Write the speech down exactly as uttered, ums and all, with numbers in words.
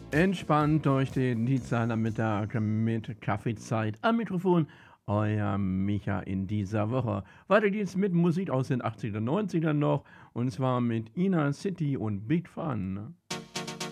Entspannt durch den Dienstagnachmittag mit Kaffeezeit am Mikrofon. Euer Micha in dieser Woche. Weiter geht's mit Musik aus den achtziger, neunziger noch. Und zwar mit Ina City und Big Fun.